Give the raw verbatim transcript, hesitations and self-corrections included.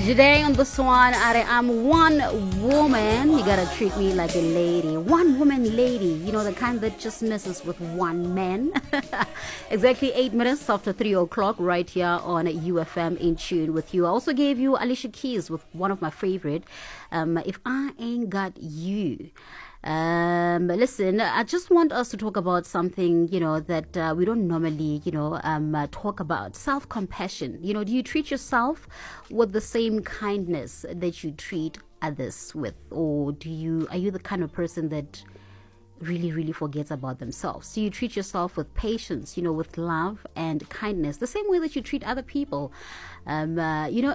Today on this one, I am one woman. You gotta treat me like a lady. One woman lady. You know, the kind that just messes with one man. Exactly eight minutes after three o'clock right here on U F M in tune with you. I also gave you Alicia Keys with one of my favorite, um, If I Ain't Got You. Um, listen, I just want us to talk about something, you know, that uh, we don't normally, you know, um, uh, talk about. Self-compassion. You know, do you treat yourself with the same kindness that you treat others with? Or do you, are you the kind of person that really, really forgets about themselves? So you treat yourself with patience, you know, with love and kindness, the same way that you treat other people. Um, uh, you know,